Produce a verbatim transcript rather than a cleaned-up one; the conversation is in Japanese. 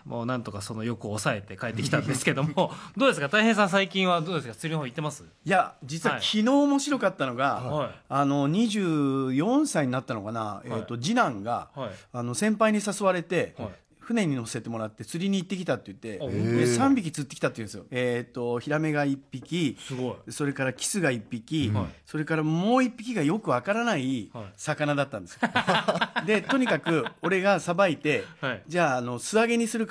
もうなんとかその欲を抑えて帰ってきたんですけどもどうですか大平さん最近はどうですか釣りの方行ってます？ いや実は昨日面白かったのが、 はい、 あのにじゅうよんさいになったのかな、はい、えーと次男が、はい、あの先輩に誘われて、はい、船に乗せてもらって釣りに行ってきたって言ってでさんびき釣ってきたって言うんですよ。えーとヒラメがいっぴき、すごい、それからキスがいっぴき、はい、それからもういっぴきがよくわからない魚だったんですよ、はい、でとにかく俺がさばいて、はい、じゃあ、あの素揚げにするから